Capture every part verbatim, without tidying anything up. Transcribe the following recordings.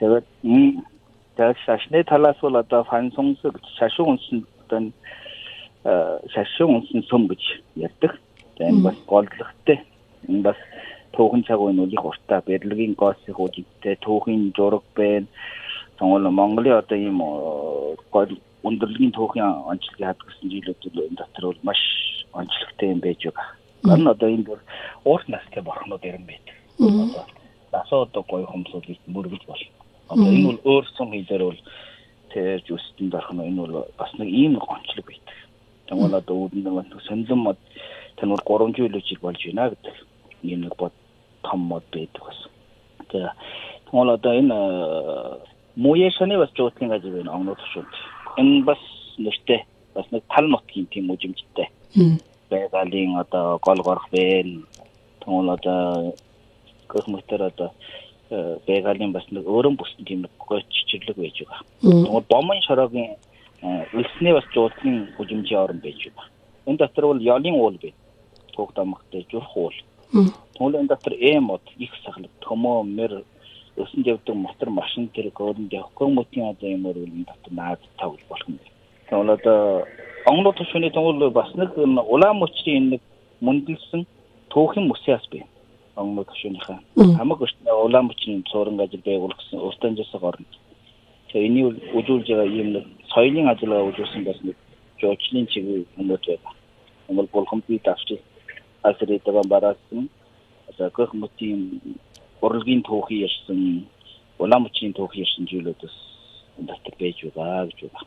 Тэгээд 이 자신의 탈라솔 어떤 환송스 자신은 어떤 어 자신은 섬그지 였다. 된 бас голдохтэй энэ бас түүхэн цагуун үли хуртаа бэрлэгийн гоосын хуудтай түүхийн зураг байна. Тэгвэл Монголын одоо ийм гол өндөрлөгийн түүхийн онцлогийг хад гэсэн жилүүд энэ дотор бол маш онцлогтой юм байж байгаа. Гэн одоо энэ бүр уурт настай борхнууд ирэн байдаг. Насаа одоо гоё хомсуулж мөргөж болно. Одоо энэ бол өөр сум хийлээр бол тэрж үстэнд орох нь энэ бол бас нэг ийм онцлог байдаг. Тэгвэл одоо үүдэн сонлон мод тэр гурван жилүүчиг болж байна гэдэг ийм нэг бод том мод байдаг бас. Тэгээ тэгвэл одоо энэ мууяшны бас жуудлын гаж байна огнод шүү. Энэ бас нэртэй бас нэг тал нутгийн тийм үжимжтэй. Байгалийн одоо гол горх байна. Тэгвэл одоо гөхмөтөр одоо байгалийн бас нэг өөрөн бүсний тийм нэг гойччлэг байж байгаа. Тэгвэл бомын шорогийн үлснээ бас жуудлын үжимжийн орон байж байгаа. Энэ дотор бол ялын уул байна. Туг дамгтай журх уул. Тэгвэл энэ дотор эм мод их сахлаг төмөө мэр өсөн явдаг мотор машин тэр гөрөнд явах гомтын одоо юмор үл дотор наад тавл болох юм. Тэгвэл одоо онгод тушууны тэгвэл бас нэг улаан мөчрийн нэг мөндөлсөн түүхэн мөсөөс бай. Онгод тушууныхаа хамаг улаан мөчрийн цууран ажил байгуулсан устанжаас горно. Тэгээ энийг үзүүлж байгаа юм нэг соёлын ажиллагаа үзүүлсэн бас нэг жуулчлалын чиглэл хүмүүст байна. Монгол болгомпи тавч асрэтэн бараасан одоо гохмотын урлагийн түүхий ярьсан улаан мөчрийн түүхий ярьсан зүйлүүдээс дотор байж байгаа гэж байна.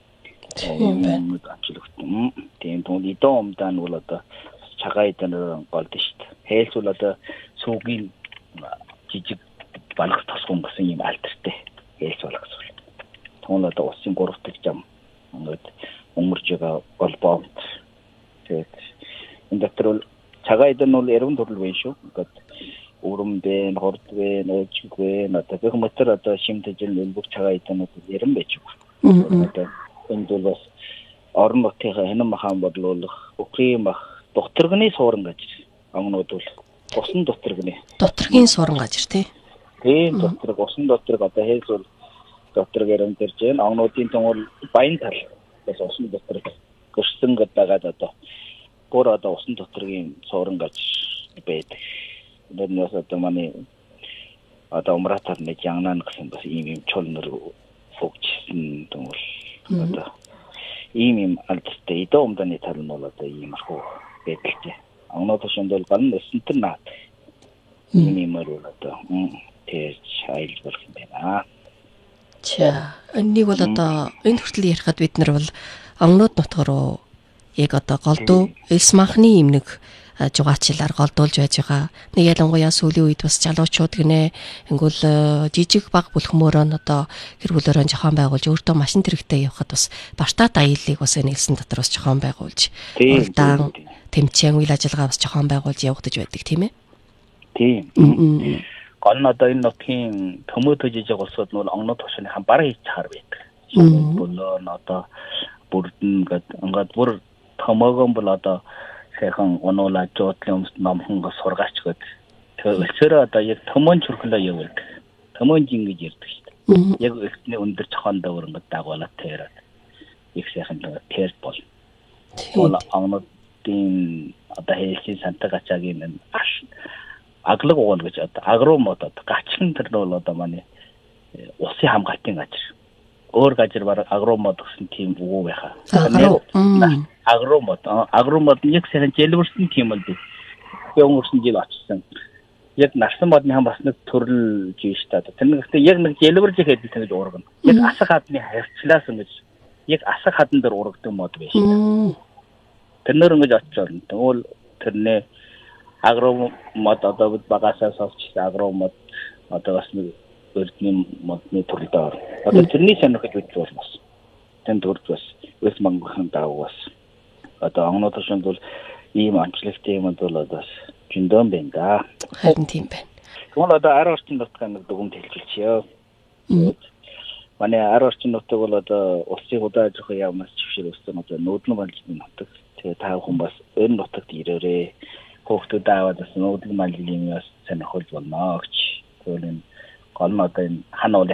Тийм ажиглагдсан. Тийм түүний доомдан бол одоо цагаайдан голд шүү дээ. Хээлс бол одоо сүүгийн жижиг балах тосгон гэсэн юм альтертэй хээлс болгосон. Түүний одоо усын гуравдаг зам ингээд өмөрж байгаа голбоо. Тэгээд энэ дотор бол цагаайдан бол яруу төрөл байна шүү. Ингээд урам бэ, хорд вэ, нөөжг вэ, одоо гэх мэтэр одоо шимтэжил нэлбэг цагаайдан яран байж байгаа. Одоо энэ бол бас орон нутгийн хэнэн махан бодлуулах, Украин мах докторгны суурин гэж амнууд бол усан докторгны. Докторгийн суурин гэж тий. Тийм докторг усан докторг одоо хэлс бол докторг яран дэрж байна. Амнуудын том баян тал бас усан докторг гэрсэн гэдэг одоо бүр одоо усан докторгийн суурин гэж байдаг. Тэрнээс одоо манай одоо умратар нэг янгнан гэсэн бас ийм юм чулнөр фокчсэн тэгвэл одоо ийм юм алдтай идэ умданы тал нь бол одоо иймэрхүү байдалтай. Агноо тушинд бол ган өсөнтөр наад ийм юмар бол одоо тэр чайл болох юм байна. За энийг бол одоо энэ хүртэл ярихад бид нар бол агнууд нутгаар яг одоо голдуу элс махны юм нэг жугаачлаар голдуулж байж байгаа. Нэг ялангуяа сүүлийн үед бас залуучууд гинэ ингүүл жижиг баг бүлхмөөрөө одоо гэр бүлөөрөө жоохон байгуулж өөртөө машин тэрэгтэй явхад бас бартаа аяллыг бас нэлсэн дотор бас жоохон байгуулж урдаан тэмцээн үйл ажиллагаа бас жоохон байгуулж явагдаж байдаг тийм ээ. Тийм. Гол нь одоо энэ нутгийн төмөөд жижиг улсууд нь онгод тушааныхан бараг хийж чаар байдаг. Болоо н одоо бүрдэн гэдэг ингээд бүр томоогон бол одоо сайхан оноола жуудлын өмсд номхон сургаач гээд тэгээ өлсөөрөө одоо яг төмөн чүрхлөө явуулдаг. Төмөн жин гэж ярьдаг шүү дээ. Яг ихний өндөр чохоондоо өрөнгөд дагуулаад тэрээд их сайхан тэр бол. Тэгвэл амнуудын одоо хэлсэн сантаг ачаагийн аглаг уул гэж одоо агро мод одоо гачин тэр нь бол одоо манай усын хамгаалтын газар. Өөр газар бараг агро мод гэсэн тийм үгүй байхаа. Агро мод агро мод нэг сайхан жэлбэрсэн тийм л би. Өнгөрсөн жил очсон. Яг нарсан модны хам бас нэг төрөл жийш та. Тэр нэг ихтэй яг нэг жэлбэрж ихэд тэгэж уургана. Яг асах хадны харьцлаас ингэж яг асах хадан дээр урагдаг мод байж та. Тэр нөр ингэж очиорно. Тэгвэл тэрнээ агро мод одоо багасаа совч агро мод одоо бас нэг өрдний модны төрлөөр. Одоо тэрний сонирхож үзэж болно. Тэн төрж бас өс манган даавас. Одоо агнууд тушинд бол ийм амжилттай юм бол одоо жиндэн байна да. Харин тийм байна. Тэгвэл одоо ар орчин нутгаа нэг дүгнэлт хэлчихье. Манай ар орчин нутаг бол одоо улсын удаа жоохон явмаас чившэр өссөн одоо нүүдлэн малжны нутаг. Тэгээ та хүн бас энэ нутагт ирээрээ хүүхдүүд аваад бас нүүдлэн малжны юмас сонирхол болно гэж. Тэгвэл энэ гол нь одоо энэ хан